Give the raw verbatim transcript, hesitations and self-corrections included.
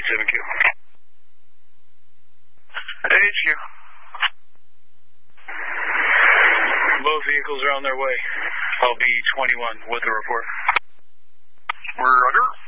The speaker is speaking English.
seven Q. H Q. Both vehicles are on their way. I'll be twenty-one with the report. We're under.